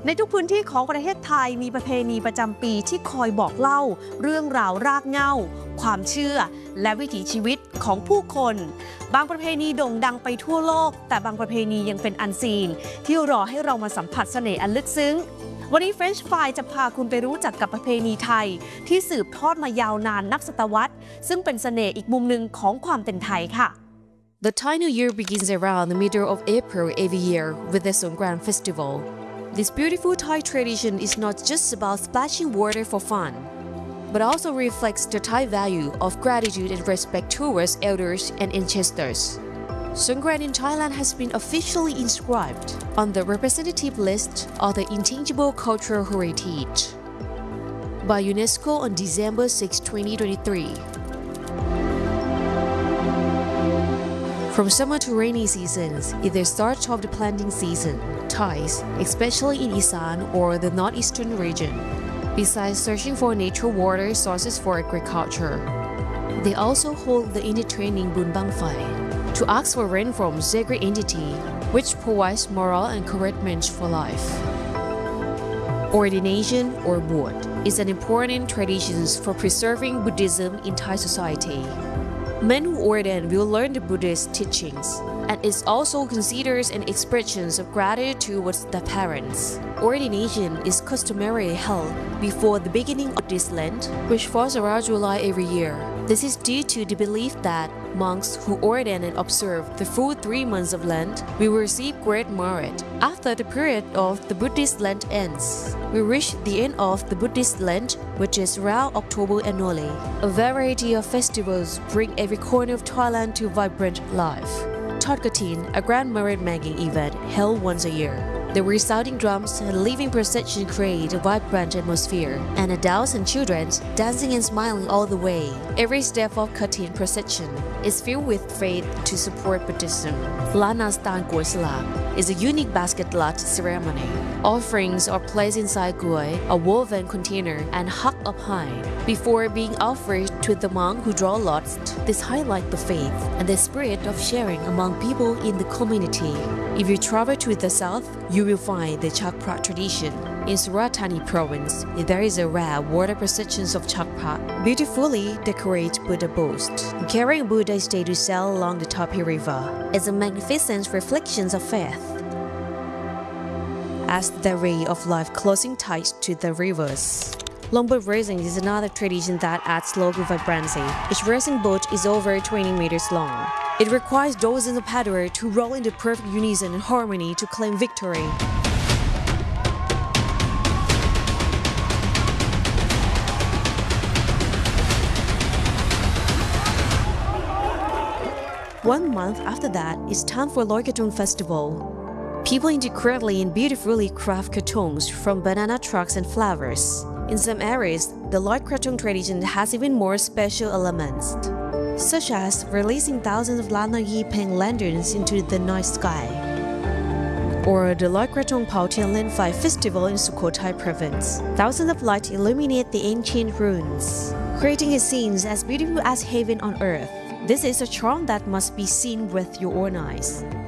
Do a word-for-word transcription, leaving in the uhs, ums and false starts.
ในทุกพื้นที่ของประเทศไทยมีประเพณีประจำปีที่คอยบอกเล่าเรื่องราวรากเหง้าความเชื่อและวิถีชีวิตของผู้คนบางประเพณีโด่งดังไปทั่วโลกแต่บางประเพณียังเป็นอันซีนที่รอให้เรามาสัมผัสเสน่ห์อันลึกซึ้งวันนี้ French Fry จะพาคุณไปรู้จักกับประเพณีไทยที่สืบทอดมายาวนานนับศตวรรษซึ่งเป็นเสน่ห์อีกมุมหนึ่งของความเป็นไทยค่ะ The Thai New Year begins around the middle of April every year with the Songkran Festival. This beautiful Thai tradition is not just about splashing water for fun, but also reflects the Thai value of gratitude and respect towards elders and ancestors. Songkran in Thailand has been officially inscribed on the representative list of the Intangible Cultural Heritage by UNESCO on December sixth, twenty twenty-three. From summer to rainy seasons is the start of the planting season. Thais, especially in Isan or the northeastern region, besides searching for natural water sources for agriculture, they also hold the entertaining Bun Bang Phai to ask for rain from sacred entity, which provides moral encouragement for life. Ordination or Bot is an important tradition for preserving Buddhism in Thai society. Men who ordain will learn the Buddhist teachings, and is also considered an expression of gratitude towards the parents. Ordination is customarily held before the beginning of this Lent, which falls around July every year. This is due to the belief that monks who ordain and observe the full three months of Lent will receive great merit. After the period of the Buddhist Lent ends, we reach the end of the Buddhist Lent, which is around October annually. A variety of festivals bring every corner of Thailand to vibrant life. Thot Katin, a grand merit-making event held once a year. The resounding drums and living procession create a vibrant atmosphere, and adults and children dancing and smiling all the way. Every step of Katin procession is filled with faith to support Buddhism. Lanastan Goi Salak is a unique basket lot ceremony. Offerings are placed inside goi, a woven container, and hung up high before being offered to the monk who draw lots. This highlights the faith and the spirit of sharing among people in the community. If you travel to the south, you will find the Chak Prat tradition. In Surat Thani province, there is a rare water procession of Chak Prat, beautifully decorated Buddha boast, carrying Buddha state to sail along the Tapi River. It's a magnificent reflection of faith, as the ray of life closing ties to the rivers. Longboat racing is another tradition that adds local vibrancy. Each racing boat is over twenty meters long. It requires dozens of paddlers to roll in the perfect unison and harmony to claim victory. One month after that, it's time for Loi Krathong Festival. People intricately and beautifully craft krathongs from banana trunks and flowers. In some areas, the Loi Krathong tradition has even more special elements, such as releasing thousands of Lanagi Peng lanterns into the night sky, or the Loi Krathong Pao Tian Len Phai Festival in Sukhothai province. Thousands of lights illuminate the ancient ruins, creating a scene as beautiful as heaven on earth. This is a charm that must be seen with your own eyes.